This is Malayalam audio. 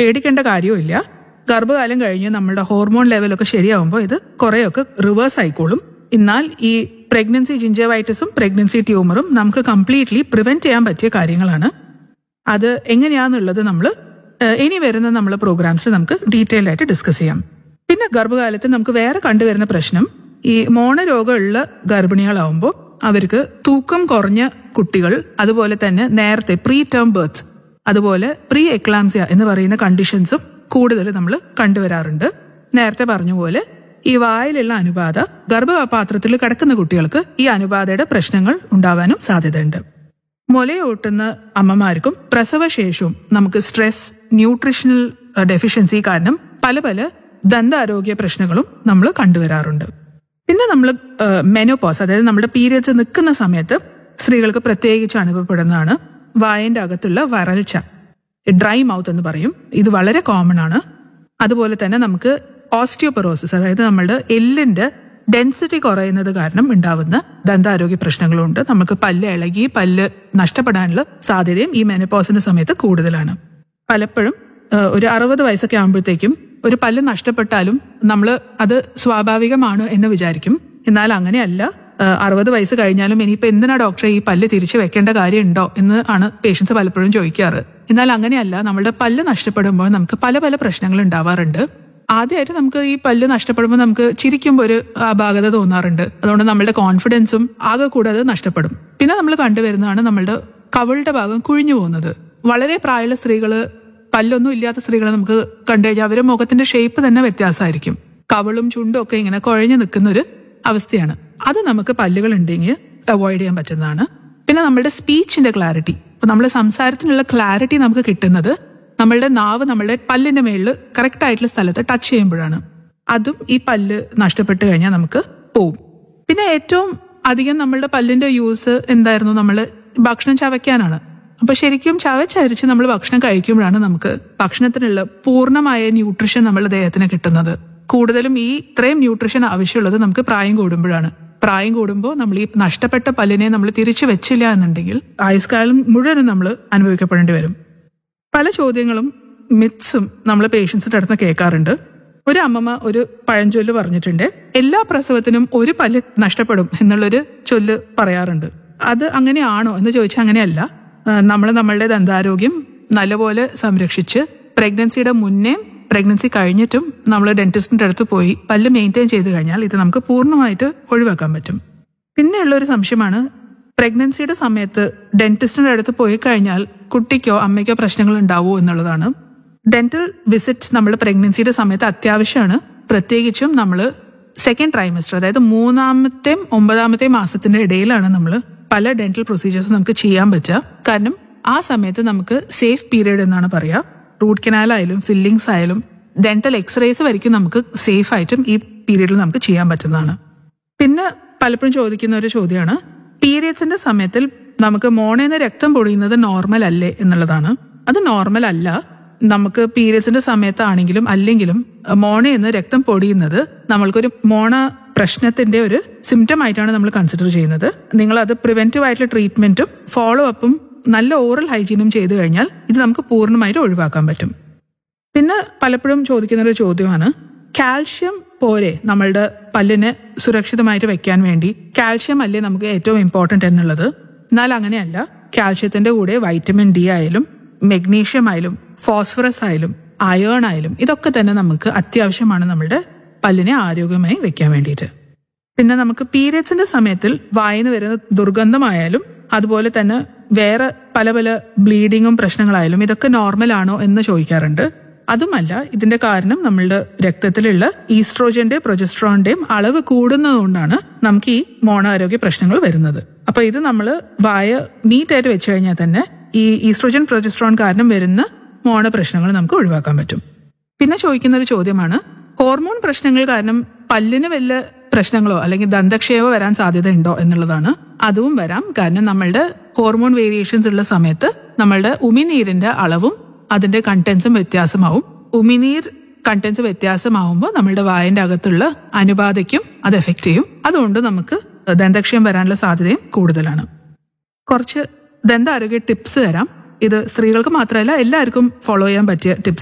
പേടിക്കേണ്ട കാര്യമില്ല. ഗർഭകാലം കഴിഞ്ഞ് നമ്മളുടെ ഹോർമോൺ ലെവലൊക്കെ ശരിയാവുമ്പോൾ ഇത് കുറേയൊക്കെ റിവേഴ്സ് ആയിക്കോളും. എന്നാൽ ഈ പ്രഗ്നൻസി ജിഞ്ചവൈറ്റിസും പ്രഗ്നൻസി ട്യൂമറും നമുക്ക് കംപ്ലീറ്റ്ലി പ്രിവെന്റ് ചെയ്യാൻ പറ്റിയ കാര്യങ്ങളാണ്. അത് എങ്ങനെയാണെന്നുള്ളത് നമ്മൾ ഇനി വരുന്ന നമ്മളെ പ്രോഗ്രാംസിൽ നമുക്ക് ഡീറ്റെയിൽ ആയിട്ട് ഡിസ്കസ് ചെയ്യാം. പിന്നെ ഗർഭകാലത്ത് നമുക്ക് വേറെ കണ്ടുവരുന്ന പ്രശ്നം, ഈ മോണരോഗമുള്ള ഗർഭിണികളാവുമ്പോൾ അവർക്ക് തൂക്കം കുറഞ്ഞ കുട്ടികൾ, അതുപോലെ തന്നെ നേരത്തെ പ്രീ ടേം ബർത്ത്, അതുപോലെ പ്രീ എക്ലാംസിയ എന്ന് പറയുന്ന കണ്ടീഷൻസും കൂടുതൽ നമ്മൾ കണ്ടുവരാറുണ്ട്. നേരത്തെ പറഞ്ഞ പോലെ ഈ വായിലുള്ള അണുബാധ ഗർഭപാത്രത്തിൽ കിടക്കുന്ന കുട്ടികൾക്ക് ഈ അണുബാധയുടെ പ്രശ്നങ്ങൾ ഉണ്ടാവാനും സാധ്യതയുണ്ട്. മുലയൂട്ടുന്ന അമ്മമാർക്കും പ്രസവശേഷവും നമുക്ക് സ്ട്രെസ്, ന്യൂട്രീഷണൽ ഡെഫിഷ്യൻസി കാരണം പല പല ദന്താരോഗ്യ പ്രശ്നങ്ങളും നമ്മൾ കണ്ടുവരാറുണ്ട്. പിന്നെ നമ്മൾ മെനോപോസ്, അതായത് നമ്മുടെ പീരിയഡ്സ് നിൽക്കുന്ന സമയത്ത് സ്ത്രീകൾക്ക് പ്രത്യേകിച്ച് അനുഭവപ്പെടുന്നതാണ് വായന്റെ അകത്തുള്ള വരൾച്ച, ഡ്രൈ മൗത്ത് എന്ന് പറയും. ഇത് വളരെ കോമൺ ആണ്. അതുപോലെ തന്നെ നമുക്ക് ഓസ്റ്റിയോപൊറോസിസ്, അതായത് നമ്മളുടെ എല്ലിന്റെ ഡെൻസിറ്റി കുറയുന്നത് കാരണം ഉണ്ടാവുന്ന ദന്താരോഗ്യ പ്രശ്നങ്ങളുണ്ട്. നമുക്ക് പല്ല് ഇളകി പല്ല് നഷ്ടപ്പെടാനുള്ള സാധ്യതയും ഈ മെനോപോസിന്റെ സമയത്ത് കൂടുതലാണ്. പലപ്പോഴും ഒരു 60 വയസ്സൊക്കെ ആകുമ്പോഴത്തേക്കും ഒരു പല്ല് നഷ്ടപ്പെട്ടാലും നമ്മൾ അത് സ്വാഭാവികമാണ് എന്ന് വിചാരിക്കും. എന്നാൽ അങ്ങനെയല്ല. 60 വയസ്സ് കഴിഞ്ഞാലും ഇനിയിപ്പോൾ എന്തിനാ ഡോക്ടറെ ഈ പല്ല് തിരിച്ചു വെക്കേണ്ട കാര്യമുണ്ടോ എന്ന് ആണ് പേഷ്യൻസ് പലപ്പോഴും ചോദിക്കാറ്. എന്നാൽ അങ്ങനെയല്ല. നമ്മളുടെ പല്ല് നഷ്ടപ്പെടുമ്പോൾ നമുക്ക് പല പല പ്രശ്നങ്ങൾ ഉണ്ടാവാറുണ്ട്. ആദ്യമായിട്ട് നമുക്ക് ഈ പല്ല് നഷ്ടപ്പെടുമ്പോൾ നമുക്ക് ചിരിക്കുമ്പോൾ ഒരു അപാകത തോന്നാറുണ്ട്. അതുകൊണ്ട് നമ്മളുടെ കോൺഫിഡൻസും ആകെ കൂടാതെ നഷ്ടപ്പെടും. പിന്നെ നമ്മൾ കണ്ടുവരുന്നതാണ് നമ്മളുടെ കവിളുടെ ഭാഗം കുഴിഞ്ഞു പോകുന്നത്. വളരെ പ്രായമുള്ള സ്ത്രീകള്, പല്ലൊന്നും ഇല്ലാത്ത സ്ത്രീകളെ നമുക്ക് കണ്ടു കഴിഞ്ഞാൽ അവരുടെ മുഖത്തിന്റെ ഷേപ്പ് തന്നെ വ്യത്യാസമായിരിക്കും. കവിളും ചുണ്ടും ഒക്കെ ഇങ്ങനെ കുഴഞ്ഞു നിൽക്കുന്ന ഒരു അവസ്ഥയാണ്. അത് നമുക്ക് പല്ലുകൾ ഉണ്ടെങ്കിൽ അവോയ്ഡ് ചെയ്യാൻ പറ്റുന്നതാണ്. പിന്നെ നമ്മളുടെ സ്പീച്ചിന്റെ ക്ലാരിറ്റി, ഇപ്പൊ നമ്മുടെ സംസാരത്തിനുള്ള ക്ലാരിറ്റി നമുക്ക് കിട്ടുന്നത് നമ്മളുടെ നാവ് നമ്മളുടെ പല്ലിന്റെ മേളിൽ കറക്റ്റ് ആയിട്ടുള്ള സ്ഥലത്ത് ടച്ച് ചെയ്യുമ്പോഴാണ്. അതും ഈ പല്ല് നഷ്ടപ്പെട്ട് കഴിഞ്ഞാൽ നമുക്ക് പോവും. പിന്നെ ഏറ്റവും അധികം നമ്മളുടെ പല്ലിന്റെ യൂസ് എന്തായിരുന്നു? നമ്മൾ ഭക്ഷണം ചവയ്ക്കാനാണ്. അപ്പൊ ശരിക്കും ചവച്ചരിച്ച് നമ്മൾ ഭക്ഷണം കഴിക്കുമ്പോഴാണ് നമുക്ക് ഭക്ഷണത്തിനുള്ള പൂർണ്ണമായ ന്യൂട്രീഷൻ നമ്മുടെ ദേഹത്തിന് കിട്ടുന്നത്. കൂടുതലും ഈ ഇത്രയും ന്യൂട്രീഷൻ ആവശ്യമുള്ളത് നമുക്ക് പ്രായം കൂടുമ്പോഴാണ്. പ്രായം കൂടുമ്പോൾ നമ്മൾ ഈ നഷ്ടപ്പെട്ട പല്ലിനെ നമ്മൾ തിരിച്ചു വെച്ചില്ല എന്നുണ്ടെങ്കിൽ ആയുഷ്കാലം മുഴുവനും നമ്മൾ അനുഭവിക്കപ്പെടേണ്ടി വരും. പല ചോദ്യങ്ങളും മിത്സും നമ്മൾ പേഷ്യൻസിന്റെ അടുത്ത് കേൾക്കാറുണ്ട്. ഒരു അമ്മമ്മ ഒരു പഴഞ്ചൊല്ല് പറഞ്ഞിട്ടുണ്ട്, എല്ലാ പ്രസവത്തിനും ഒരു പല്ല് നഷ്ടപ്പെടും എന്നുള്ളൊരു ചൊല്ല് പറയാറുണ്ട്. അത് അങ്ങനെയാണോ എന്ന് ചോദിച്ചാൽ അങ്ങനെയല്ല. നമ്മൾ നമ്മളുടെ ദന്താരോഗ്യം നല്ലപോലെ സംരക്ഷിച്ച് പ്രഗ്നൻസിയുടെ മുന്നേ പ്രഗ്നൻസി കഴിഞ്ഞിട്ടും നമ്മൾ ഡെന്റിസ്റ്റിന്റെ അടുത്ത് പോയി പല്ല് മെയിൻറ്റെയിൻ ചെയ്ത് കഴിഞ്ഞാൽ ഇത് നമുക്ക് പൂർണ്ണമായിട്ട് ഒഴിവാക്കാൻ പറ്റും. പിന്നെയുള്ളൊരു സംശയമാണ്, പ്രഗ്നൻസിയുടെ സമയത്ത് ഡെന്റിസ്റ്റിന്റെ അടുത്ത് പോയി കഴിഞ്ഞാൽ കുട്ടിക്കോ അമ്മയ്ക്കോ പ്രശ്നങ്ങൾ ഉണ്ടാവുമോ എന്നുള്ളതാണ്. ഡെന്റൽ വിസിറ്റ് നമ്മൾ പ്രഗ്നൻസിയുടെ സമയത്ത് അത്യാവശ്യമാണ്. പ്രത്യേകിച്ചും നമ്മൾ സെക്കൻഡ് ട്രൈമസ്റ്റർ, അതായത് 3-ാമത്തെയും 9-ാമത്തെയും മാസത്തിന്റെ ഇടയിലാണ് നമ്മൾ പല ഡെന്റൽ പ്രൊസീജിയേഴ്സ് നമുക്ക് ചെയ്യാൻ പറ്റുക. കാരണം ആ സമയത്ത് നമുക്ക് സേഫ് പീരീഡ് എന്നാണ് പറയുക. റൂട്ട് കനാൽ ആയാലും ഫില്ലിങ്സ് ആയാലും ഡെന്റൽ എക്സ്റേസ് വരയ്ക്കും നമുക്ക് സേഫ് ആയിട്ടും ഈ പീരീഡിൽ നമുക്ക് ചെയ്യാൻ പറ്റുന്നതാണ്. പിന്നെ പലപ്പോഴും ചോദിക്കുന്ന ഒരു ചോദ്യമാണ്, പീരിയഡ്സിന്റെ സമയത്തിൽ നമുക്ക് മോണേന്ന് രക്തം പൊടിയുന്നത് നോർമൽ അല്ലേ എന്നുള്ളതാണ്. അത് നോർമൽ അല്ല. നമുക്ക് പീരിയഡ്സിന്റെ സമയത്താണെങ്കിലും അല്ലെങ്കിലും മോണേന്ന് രക്തം പൊടിയുന്നത് നമ്മൾക്കൊരു മോണ പ്രശ്നത്തിന്റെ ഒരു സിംറ്റം ആയിട്ടാണ് നമ്മൾ കൺസിഡർ ചെയ്യുന്നത്. നിങ്ങൾ അത് പ്രിവെന്റീവ് ആയിട്ടുള്ള ട്രീറ്റ്മെന്റും ഫോളോ അപ്പും നല്ല ഓറൽ ഹൈജീനും ചെയ്തു കഴിഞ്ഞാൽ ഇത് നമുക്ക് പൂർണ്ണമായിട്ട് ഒഴിവാക്കാൻ പറ്റും. പിന്നെ പലപ്പോഴും ചോദിക്കുന്ന ഒരു ചോദ്യമാണ്, കാൽഷ്യം പോരെ നമ്മളുടെ പല്ലിനെ സുരക്ഷിതമായിട്ട് വെക്കാൻ വേണ്ടി? കാൽഷ്യം അല്ലേ നമുക്ക് ഏറ്റവും ഇമ്പോർട്ടന്റ് എന്നുള്ളത്? എന്നാൽ അങ്ങനെയല്ല. കാൽഷ്യത്തിന്റെ കൂടെ വൈറ്റമിൻ ഡി ആയാലും മെഗ്നീഷ്യം ആയാലും ഫോസ്ഫറസ് ആയാലും അയേൺ ആയാലും ഇതൊക്കെ തന്നെ നമുക്ക് അത്യാവശ്യമാണ് നമ്മളുടെ പല്ലിനെ ആരോഗ്യമായി വെക്കാൻ വേണ്ടിയിട്ട്. പിന്നെ നമുക്ക് പീരിയഡ്സിന്റെ സമയത്തിൽ വായിന്ന് വരുന്ന ദുർഗന്ധമായാലും അതുപോലെ തന്നെ വേറെ പല പല ബ്ലീഡിങ്ങും പ്രശ്നങ്ങളായാലും ഇതൊക്കെ നോർമൽ ആണോ എന്ന് ചോദിക്കാറുണ്ട്. അതുമല്ല. ഇതിന്റെ കാരണം നമ്മളുടെ രക്തത്തിലുള്ള ഈസ്ട്രോജന്റെ പ്രൊജസ്ട്രോണിന്റെയും അളവ് കൂടുന്നതുകൊണ്ടാണ് നമുക്ക് ഈ മോണാരോഗ്യ പ്രശ്നങ്ങൾ വരുന്നത്. അപ്പൊ ഇത് നമ്മൾ വായ നീറ്റായിട്ട് വെച്ച് കഴിഞ്ഞാൽ തന്നെ ഈ ഈസ്ട്രോജൻ പ്രൊജസ്ട്രോൺ കാരണം വരുന്ന മോണ പ്രശ്നങ്ങൾ നമുക്ക് ഒഴിവാക്കാൻ പറ്റും. പിന്നെ ചോദിക്കുന്ന ഒരു ചോദ്യമാണ്, ഹോർമോൺ പ്രശ്നങ്ങൾ കാരണം പല്ലിന് വല്ല പ്രശ്നങ്ങളോ അല്ലെങ്കിൽ ദന്തക്ഷയമോ വരാൻ സാധ്യതയുണ്ടോ എന്നുള്ളതാണ്. അതും വരാം. കാരണം നമ്മളുടെ ഹോർമോൺ വേരിയേഷൻസ് ഉള്ള സമയത്ത് നമ്മളുടെ ഉമിനീരിന്റെ അളവും അതിന്റെ കണ്ടൻസും വ്യത്യാസമാവും. ഉമിനീർ കണ്ടൻസ് വ്യത്യാസമാവുമ്പോൾ നമ്മളുടെ വായന്റെ അകത്തുള്ള അണുബാധയ്ക്കും അത് എഫക്ട് ചെയ്യും. അതുകൊണ്ട് നമുക്ക് ദന്തക്ഷയം വരാനുള്ള സാധ്യതയും കൂടുതലാണ്. കുറച്ച് ദന്താരോഗ്യ ടിപ്സ് തരാം. ഇത് സ്ത്രീകൾക്ക് മാത്രമല്ല എല്ലാവർക്കും ഫോളോ ചെയ്യാൻ പറ്റിയ ടിപ്സ്